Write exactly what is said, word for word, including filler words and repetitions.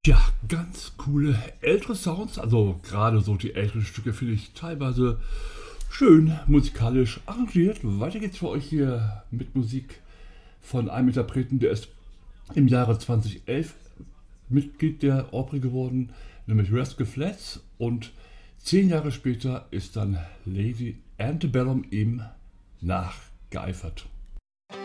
Ja, ganz coole ältere Sounds, also gerade so die älteren Stücke finde ich teilweise schön musikalisch arrangiert. Weiter geht's für euch hier mit Musik von einem Interpreten, der ist im Jahre zweitausendelf Mitglied der Opry geworden, nämlich Rascal Flatts, und zehn Jahre später ist dann Lady Antebellum ihm nachgeeifert.